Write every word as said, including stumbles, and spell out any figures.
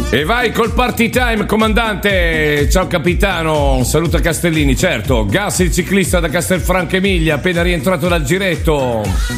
E vai col party time, comandante. Ciao capitano, saluta Castellini. Certo, Gas il ciclista da Castelfranco Emilia, appena rientrato dal giretto.